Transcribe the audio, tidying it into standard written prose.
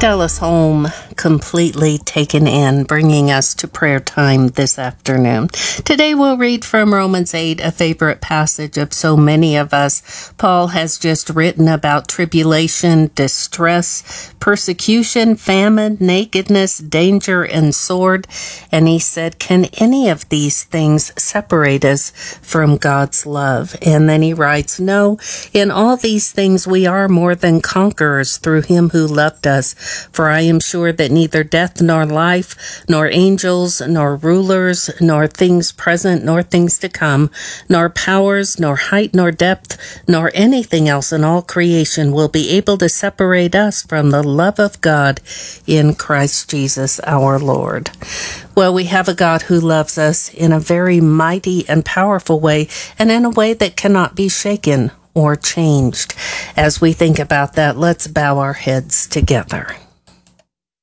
Dallas Holm completely taken in, bringing us to prayer time this afternoon. Today we'll read from Romans 8, a favorite passage of so many of us. Paul has just written about tribulation, distress, persecution, famine, nakedness, danger, and sword. And he said, can any of these things separate us from God's love? And then he writes, no, in all these things we are more than conquerors through him who loved us. For I am sure that neither death nor life, nor angels, nor rulers, nor things present, nor things to come, nor powers, nor height, nor depth, nor anything else in all creation will be able to separate us from the love of God in Christ Jesus our Lord. Well, we have a God who loves us in a very mighty and powerful way, and in a way that cannot be shaken or changed. As we think about that, let's bow our heads together.